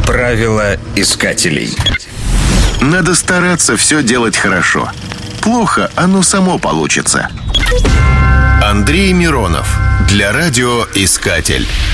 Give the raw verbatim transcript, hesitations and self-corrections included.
Правила искателей. Надо стараться все делать хорошо. Плохо оно само получится. Андрей Миронов для радиоискатель.